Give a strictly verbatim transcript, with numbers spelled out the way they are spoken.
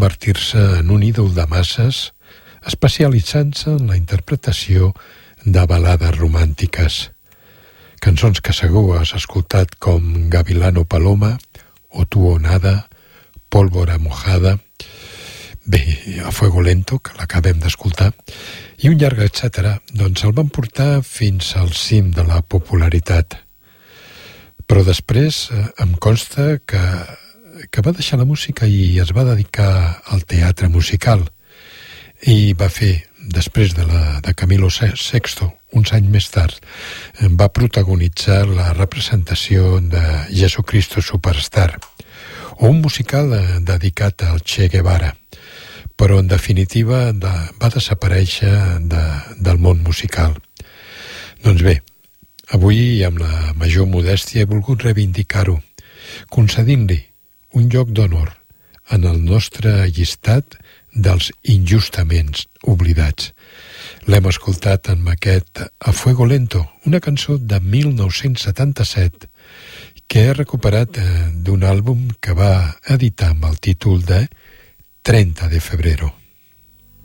convertir-se en un ídol de masses, especialitzant-se en la interpretació de balades romàntiques. Cançons que segur has escoltat com Gavilano Paloma, O tu o nada, Pólvora mojada, bé, A fuego lento, que l'acabem d'escoltar, i un llarg etcètera, doncs el van portar fins al cim de la popularitat. Però després eh, em consta que, que va deixar la música i es va dedicar al teatre musical i va fer, després de, la, de Camilo sexto, uns anys més tard, va protagonitzar la representació de Jesucristo Superstar, o un musical dedicat al Che Guevara, però en definitiva de, va desaparèixer de, del món musical. Doncs bé, avui amb la major modèstia he volgut reivindicar-ho, concedint-li un lloc d'honor en el nostre llistat dels injustament oblidats. L'hem escoltat amb aquest A fuego lento, una cançó de mil nou-cents setanta-set que he recuperat d'un àlbum que va editar amb el títol de treinta de febrero.